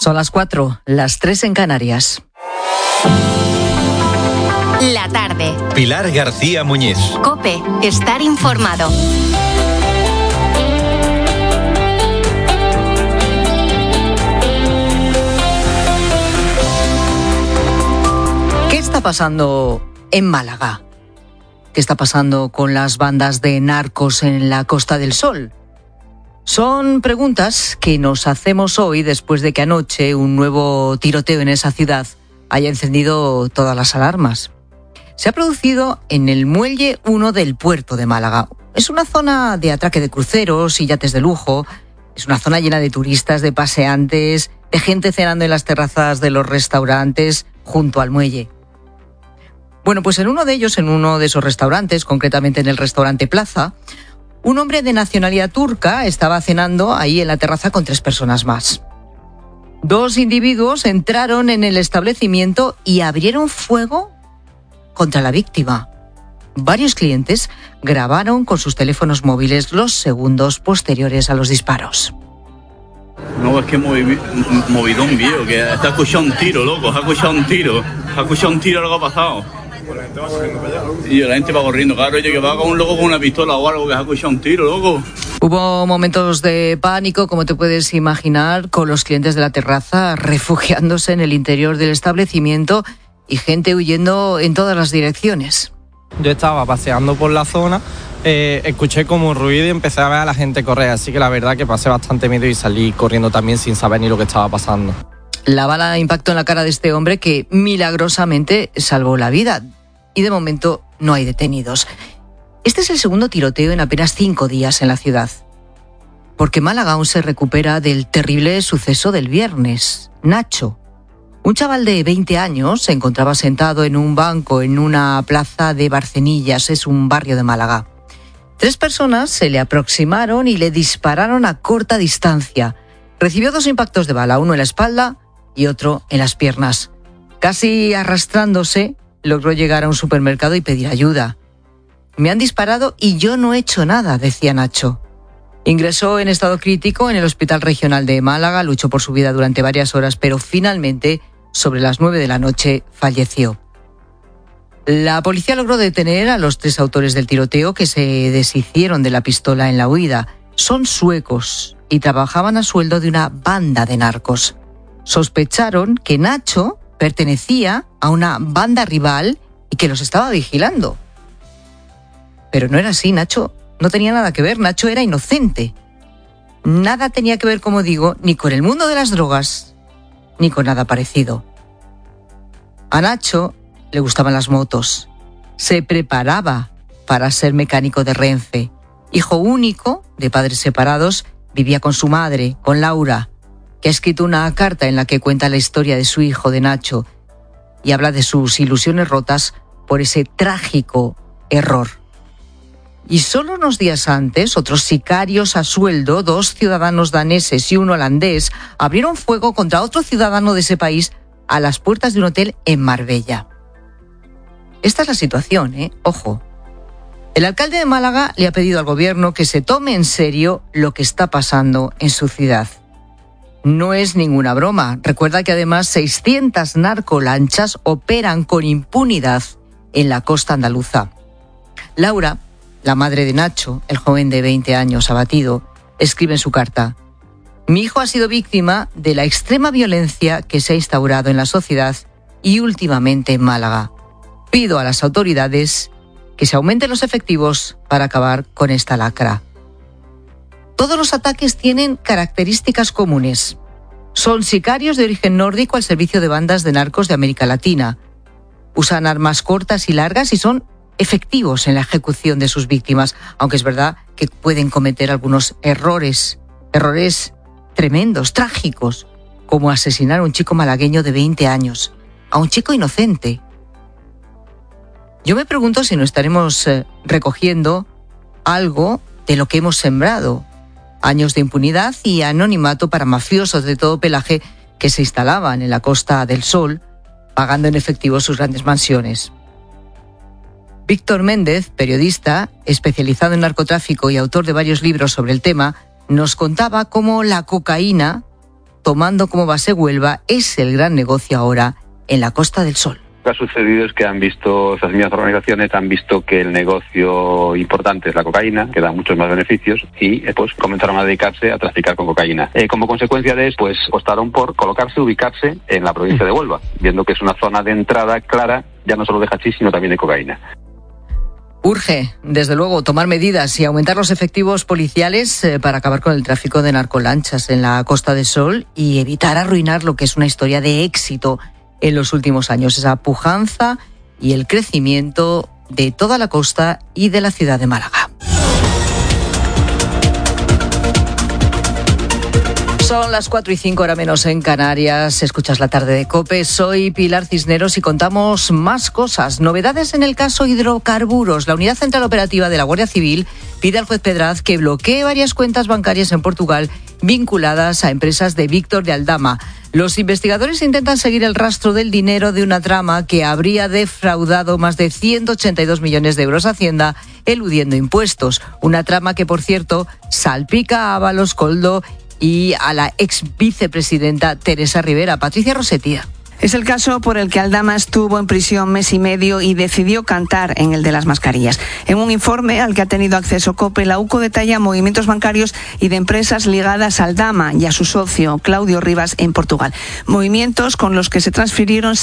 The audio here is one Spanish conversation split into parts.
Son las 4, las 3 en Canarias. La tarde. Pilar García Muñiz. COPE. Estar informado. ¿Qué está pasando en Málaga? ¿Qué está pasando con las bandas de narcos en la Costa del Sol? Son preguntas que nos hacemos hoy después de que anoche un nuevo tiroteo en esa ciudad haya encendido todas las alarmas. Se ha producido en el Muelle 1 del puerto de Málaga. Es una zona de atraque de cruceros y yates de lujo. Es una zona llena de turistas, de paseantes, de gente cenando en las terrazas de los restaurantes junto al muelle. Bueno, pues en uno de ellos, en uno de esos restaurantes, concretamente en el restaurante Plaza, un hombre de nacionalidad turca estaba cenando ahí en la terraza con 3 personas más. 2 individuos entraron en el establecimiento y abrieron fuego contra la víctima. Varios clientes grabaron con sus teléfonos móviles los segundos posteriores a los disparos. No, es que movidón, tío, que está escuchando un tiro, loco, ha escuchado un tiro lo que ha pasado. Y la gente va corriendo, claro, yo que va con un loco con una pistola o algo, que ha escuchado un tiro, loco. Hubo momentos de pánico, como te puedes imaginar, con los clientes de la terraza refugiándose en el interior del establecimiento y gente huyendo en todas las direcciones. Yo estaba paseando por la zona, escuché como un ruido y empecé a ver a la gente correr, así que la verdad que pasé bastante miedo y salí corriendo también sin saber ni lo que estaba pasando. La bala impactó en la cara de este hombre que milagrosamente salvó la vida y de momento no hay detenidos. Este es el segundo tiroteo en apenas 5 días en la ciudad, porque Málaga aún se recupera del terrible suceso del viernes. Nacho, un chaval de 20 años, se encontraba sentado en un banco en una plaza de Barcenillas, es un barrio de Málaga. 3 personas se le aproximaron y le dispararon a corta distancia. Recibió 2 impactos de bala, uno en la espalda y otro en las piernas. Casi arrastrándose, logró llegar a un supermercado y pedir ayuda. Me han disparado y yo no he hecho nada, decía Nacho. Ingresó en estado crítico en el Hospital Regional de Málaga, luchó por su vida durante varias horas, pero finalmente, sobre las 9 de la noche, falleció. La policía logró detener a los 3 autores del tiroteo que se deshicieron de la pistola en la huida. Son suecos y trabajaban a sueldo de una banda de narcos. Sospecharon que Nacho pertenecía a una banda rival y que los estaba vigilando. Pero no era así, Nacho no tenía nada que ver, Nacho era inocente. Nada tenía que ver, como digo, ni con el mundo de las drogas, ni con nada parecido. A Nacho le gustaban las motos. Se preparaba para ser mecánico de Renfe. Hijo único, de padres separados, vivía con su madre, con Laura, que ha escrito una carta en la que cuenta la historia de su hijo, de Nacho, y habla de sus ilusiones rotas por ese trágico error. Y solo unos días antes, otros sicarios a sueldo, 2 ciudadanos daneses y 1 holandés, abrieron fuego contra otro ciudadano de ese país a las puertas de un hotel en Marbella. Esta es la situación, Ojo. El alcalde de Málaga le ha pedido al gobierno que se tome en serio lo que está pasando en su ciudad. No es ninguna broma. Recuerda que además 600 narcolanchas operan con impunidad en la costa andaluza. Laura, la madre de Nacho, el joven de 20 años abatido, escribe en su carta: mi hijo ha sido víctima de la extrema violencia que se ha instaurado en la sociedad y últimamente en Málaga. Pido a las autoridades que se aumenten los efectivos para acabar con esta lacra. Todos los ataques tienen características comunes. Son sicarios de origen nórdico al servicio de bandas de narcos de América Latina. Usan armas cortas y largas y son efectivos en la ejecución de sus víctimas, aunque es verdad que pueden cometer algunos errores tremendos, trágicos, como asesinar a un chico malagueño de 20 años, a un chico inocente. Yo me pregunto si no estaremos recogiendo algo de lo que hemos sembrado. Años de impunidad y anonimato para mafiosos de todo pelaje que se instalaban en la Costa del Sol, pagando en efectivo sus grandes mansiones. Víctor Méndez, periodista, especializado en narcotráfico y autor de varios libros sobre el tema, nos contaba cómo la cocaína tomando como base Huelva, es el gran negocio ahora en la Costa del Sol. Lo que ha sucedido es que estas mismas organizaciones han visto que el negocio importante es la cocaína, que da muchos más beneficios, y pues comenzaron a dedicarse a traficar con cocaína. Como consecuencia de eso, pues optaron por ubicarse en la provincia de Huelva, viendo que es una zona de entrada clara, ya no solo de hachís, sino también de cocaína. Urge, desde luego, tomar medidas y aumentar los efectivos policiales para acabar con el tráfico de narcolanchas en la Costa del Sol y evitar arruinar lo que es una historia de éxito en los últimos años, esa pujanza y el crecimiento de toda la costa y de la ciudad de Málaga. Son las 4:05, hora menos en Canarias. Escuchas La Tarde de COPE. Soy Pilar Cisneros y contamos más cosas. Novedades en el caso hidrocarburos. La Unidad Central Operativa de la Guardia Civil pide al juez Pedraz que bloquee varias cuentas bancarias en Portugal vinculadas a empresas de Víctor de Aldama. Los investigadores intentan seguir el rastro del dinero de una trama que habría defraudado más de 182 millones de euros a Hacienda, eludiendo impuestos. Una trama que, por cierto, salpica a Ábalos, Koldo y a la ex vicepresidenta Teresa Rivera. Patricia Rossetti. Es el caso por el que Aldama estuvo en prisión mes y medio y decidió cantar en el de las mascarillas. En un informe al que ha tenido acceso COPE, la UCO detalla movimientos bancarios y de empresas ligadas a Aldama y a su socio Claudio Rivas en Portugal. Movimientos con los que se transfirieron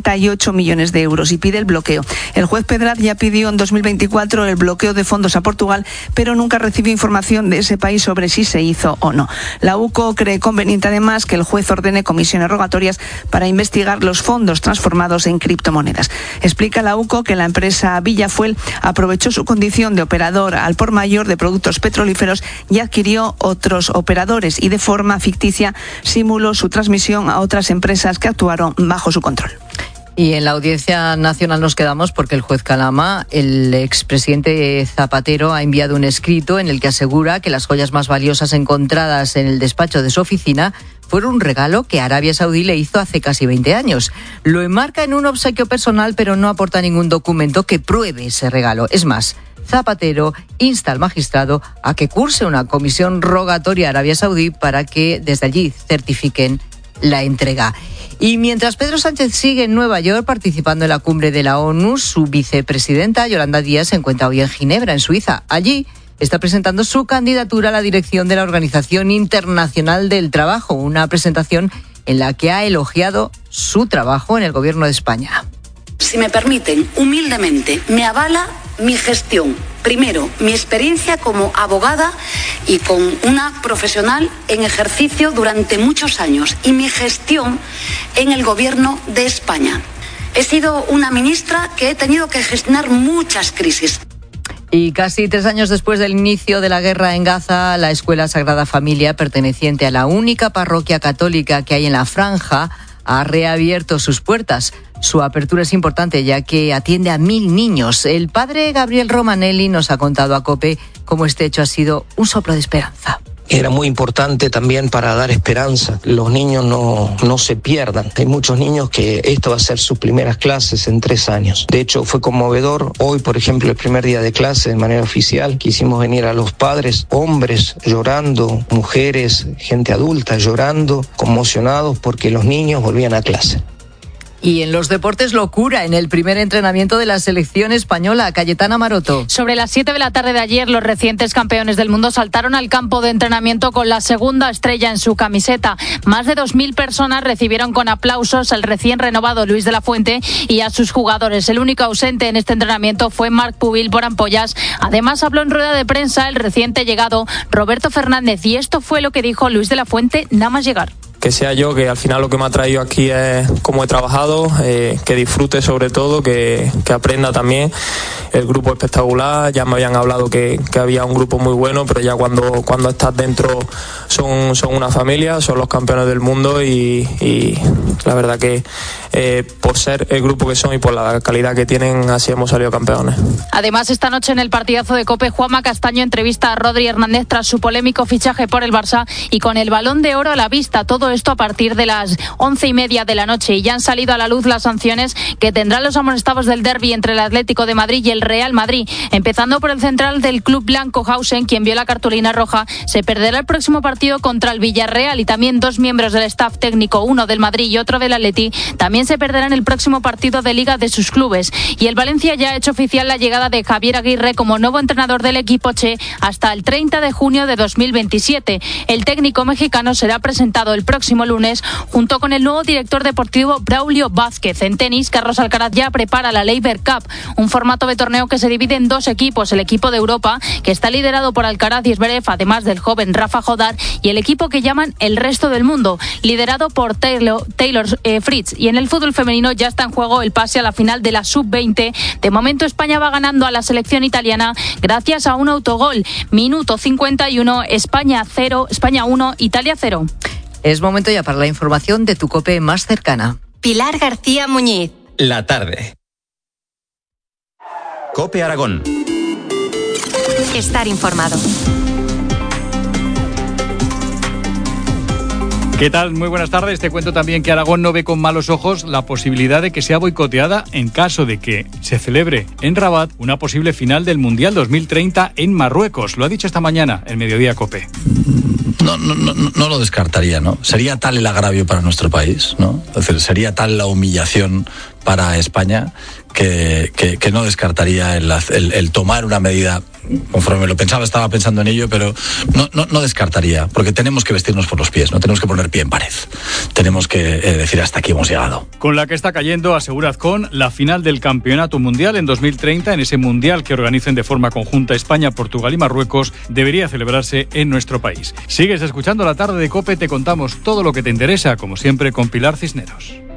78 millones de euros y pide el bloqueo. El juez Pedraz ya pidió en 2024 el bloqueo de fondos a Portugal, pero nunca recibió información de ese país sobre si se hizo o no. La UCO cree conveniente además que el juez ordene comisiones rogatorias para investigar los fondos transformados en criptomonedas. Explica la UCO que la empresa Villafuel aprovechó su condición de operador al por mayor de productos petrolíferos y adquirió otros operadores y de forma ficticia simuló su transmisión a otras empresas que actuaron bajo su control. Y en la Audiencia Nacional nos quedamos porque el juez Calama, el expresidente Zapatero, ha enviado un escrito en el que asegura que las joyas más valiosas encontradas en el despacho de su oficina fueron un regalo que Arabia Saudí le hizo hace casi 20 años. Lo enmarca en un obsequio personal, pero no aporta ningún documento que pruebe ese regalo. Es más, Zapatero insta al magistrado a que curse una comisión rogatoria a Arabia Saudí para que desde allí certifiquen la entrega. Y mientras Pedro Sánchez sigue en Nueva York participando en la cumbre de la ONU, su vicepresidenta Yolanda Díaz se encuentra hoy en Ginebra, en Suiza. Allí está presentando su candidatura a la dirección de la Organización Internacional del Trabajo, una presentación en la que ha elogiado su trabajo en el gobierno de España. Si me permiten, humildemente, me avala mi gestión. Primero, mi experiencia como abogada y con una profesional en ejercicio durante muchos años y mi gestión en el gobierno de España. He sido una ministra que he tenido que gestionar muchas crisis. Y casi 3 años después del inicio de la guerra en Gaza, la Escuela Sagrada Familia, perteneciente a la única parroquia católica que hay en la franja, ha reabierto sus puertas. Su apertura es importante ya que atiende a 1.000 niños. El padre Gabriel Romanelli nos ha contado a COPE cómo este hecho ha sido un soplo de esperanza. Era muy importante también para dar esperanza. Los niños no se pierdan. Hay muchos niños que esto va a ser sus primeras clases en 3 años. De hecho, fue conmovedor. Hoy, por ejemplo, el primer día de clase de manera oficial, quisimos venir a los padres, hombres llorando, mujeres, gente adulta llorando, conmocionados porque los niños volvían a clase. Y en los deportes, locura en el primer entrenamiento de la selección española. Cayetana Maroto. Sobre las 7 de la tarde de ayer, los recientes campeones del mundo saltaron al campo de entrenamiento con la segunda estrella en su camiseta. Más de 2.000 personas recibieron con aplausos al recién renovado Luis de la Fuente y a sus jugadores. El único ausente en este entrenamiento fue Marc Pubil por ampollas. Además, habló en rueda de prensa el reciente llegado Roberto Fernández y esto fue lo que dijo Luis de la Fuente nada más llegar. Que sea yo, que al final lo que me ha traído aquí es cómo he trabajado, que disfrute sobre todo, que aprenda también. El grupo espectacular, ya me habían hablado que había un grupo muy bueno, pero ya cuando estás dentro son una familia, son los campeones del mundo y la verdad que por ser el grupo que son y por la calidad que tienen, así hemos salido campeones. Además, esta noche en el partidazo de COPE, Juanma Castaño entrevista a Rodri Hernández tras su polémico fichaje por el Barça y con el Balón de Oro a la vista. Todo esto a partir de las 11:30 de la noche y ya han salido a la luz las sanciones que tendrán los amonestados del derbi entre el Atlético de Madrid y el Real Madrid. Empezando por el central del club blanco, Hausen, quien vio la cartulina roja, se perderá el próximo partido contra el Villarreal, y también 2 miembros del staff técnico, uno del Madrid y otro del Atleti, también se perderán el próximo partido de Liga de sus clubes. Y el Valencia ya ha hecho oficial la llegada de Javier Aguirre como nuevo entrenador del equipo che hasta el 30 de junio de 2027. El técnico mexicano será presentado el próximo lunes junto con el nuevo director deportivo Braulio Vázquez. En tenis, Carlos Alcaraz ya prepara la Laver Cup, un formato de torneo que se divide en 2 equipos: el equipo de Europa, que está liderado por Alcaraz y Zverev, además del joven Rafa Jodar, y el equipo que llaman el resto del mundo, liderado por Taylor Fritz. Y en el fútbol femenino ya está en juego el pase a la final de la Sub-20. De momento España va ganando a la selección italiana gracias a un autogol. Minuto 51, España 0, España 1, Italia 0. Es momento ya para la información de tu COPE más cercana. Pilar García Muñiz. La tarde. COPE Aragón. Estar informado. ¿Qué tal? Muy buenas tardes. Te cuento también que Aragón no ve con malos ojos la posibilidad de que sea boicoteada en caso de que se celebre en Rabat una posible final del Mundial 2030 en Marruecos. Lo ha dicho esta mañana el Mediodía COPE. No lo descartaría, ¿no? Sería tal el agravio para nuestro país, ¿no? Es decir, sería tal la humillación para España que no descartaría el tomar una medida. Conforme lo pensaba, estaba pensando en ello, pero no descartaría, porque tenemos que vestirnos por los pies, no tenemos que poner pie en pared. Tenemos que decir hasta aquí hemos llegado. Con la que está cayendo, asegura Azcón, la final del Campeonato Mundial en 2030, en ese Mundial que organicen de forma conjunta España, Portugal y Marruecos, debería celebrarse en nuestro país. Sigues escuchando La Tarde de COPE, te contamos todo lo que te interesa, como siempre, con Pilar Cisneros.